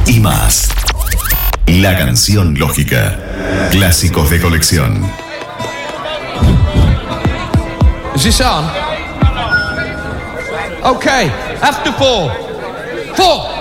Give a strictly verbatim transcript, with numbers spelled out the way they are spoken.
y más. La canción lógica. Clásicos de colección. Is this on? Okay, after four. Four.